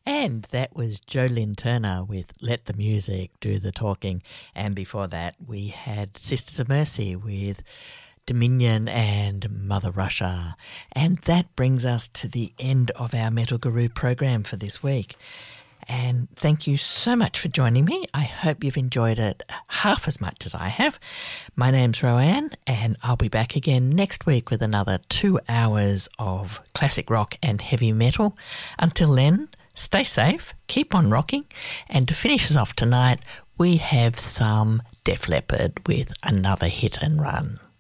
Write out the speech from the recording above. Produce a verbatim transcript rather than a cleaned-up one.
And that was Jolyn Turner with Let the Music Do the Talking. And before that, we had Sisters of Mercy with Dominion and Mother Russia. And that brings us to the end of our Metal Guru program for this week. And thank you so much for joining me. I hope you've enjoyed it half as much as I have. My name's Roanne, and I'll be back again next week with another two hours of classic rock and heavy metal. Until then, stay safe, keep on rocking, and to finish us off tonight, we have some Def Leppard with Another Hit and Run.